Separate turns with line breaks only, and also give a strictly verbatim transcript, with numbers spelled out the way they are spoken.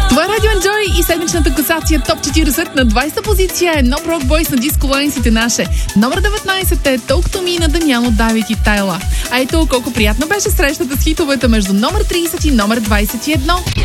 Това е Радио Enjoy и седмичната класация Топ четиридесет на двадесета позиция е No Broke Boys на Disco Lines и Тенаше. Номер деветнадесет е Talk to Me на Дамяно, Давид и Тайла. А ето колко приятна беше срещата с хитовете между номер тридесет и номер двадесет и едно.